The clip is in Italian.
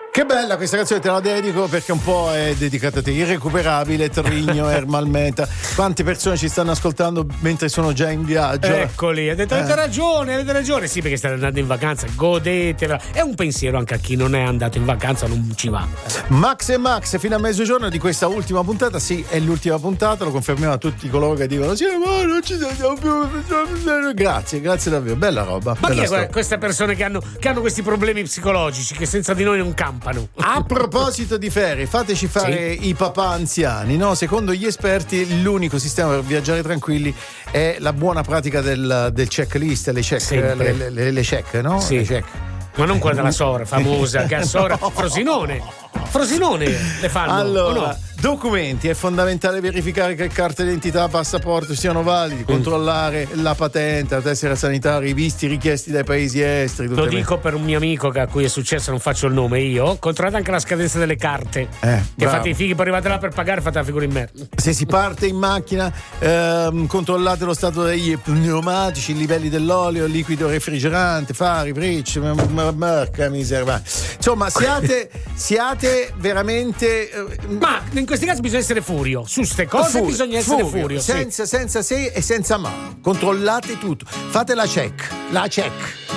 Che bella questa canzone, te la dedico perché un po' è dedicata a te. Irrecuperabile, Trigno, Ermal Meta. Quante persone ci stanno ascoltando mentre sono già in viaggio? Eccoli, avete ragione. Sì, perché state andando in vacanza, godetevela. È un pensiero anche a chi non è andato in vacanza, non ci va. Max e Max fino a mezzogiorno di questa ultima puntata. Sì, è l'ultima puntata, lo confermiamo a tutti coloro che dicono sì, ma non ci sentiamo più. Grazie davvero, bella roba. Ma bella chi è queste persone che hanno questi problemi psicologici, che senza di noi non campano? A proposito di ferie, fateci fare i papà anziani, no? Secondo gli esperti l'unico sistema per viaggiare tranquilli è la buona pratica del checklist, le check, le check, no? Sì. Le check. Ma non quella della Sora, famosa, che a Sora, Frosinone le fanno. Allora, no? documenti, è fondamentale verificare che carta d'identità, passaporto siano validi, controllare la patente, la tessera sanitaria, i visti richiesti dai paesi esteri. Lo dico per un mio amico a cui è successo, non faccio il nome io. Controllate anche la scadenza delle carte. Che fate i fighi, poi arrivate là per pagare, fate la figura in merda. Se si parte in macchina, controllate lo stato degli pneumatici, i livelli dell'olio, il liquido refrigerante, fari, brecce, miseria. Insomma, siate veramente. Ma in questi casi bisogna essere furio. Su ste cose bisogna essere furio. Senza se e senza ma. Controllate tutto. Fate la check.